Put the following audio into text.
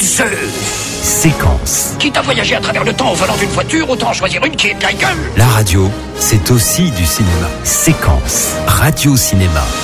Zeus. Séquence. Quitte à voyager à travers le temps au volant d'une voiture, autant choisir une qui est de la gueule. La radio, c'est aussi du cinéma. Séquence. Radio-cinéma.